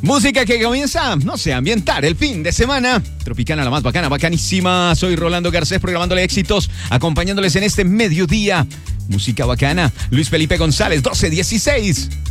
Música que comienza, no sé, a ambientar el fin de semana. Tropicana, la más bacana, bacanísima. Soy Rolando Garcés, programándole éxitos, acompañándoles en este mediodía. Música bacana. Luis Felipe González, 12:16.